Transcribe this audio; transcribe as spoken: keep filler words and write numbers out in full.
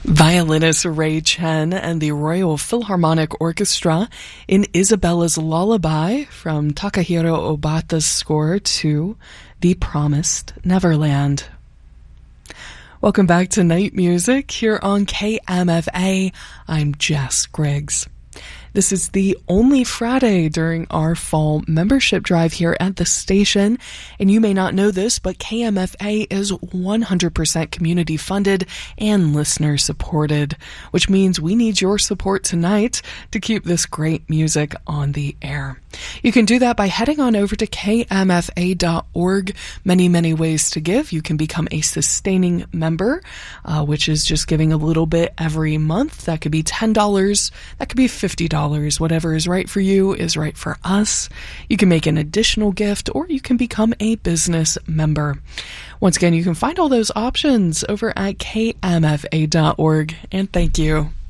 Violinist Ray Chen and the Royal Philharmonic Orchestra in Isabella's Lullaby from Takahiro Obata's score to The Promised Neverland. Welcome back to Night Music here on K M F A. I'm Jess Griggs. This is the only Friday during our fall membership drive here at the station. And you may not know this, but K M F A is one hundred percent community funded and listener supported, which means we need your support tonight to keep this great music on the air. You can do that by heading on over to K M F A dot org. Many, many ways to give. You can become a sustaining member, uh, which is just giving a little bit every month. That could be ten dollars. That could be fifty dollars. Whatever is right for you is right for us. You can make an additional gift, or you can become a business member. Once again, you can find all those options over at K M F A dot org. And thank you.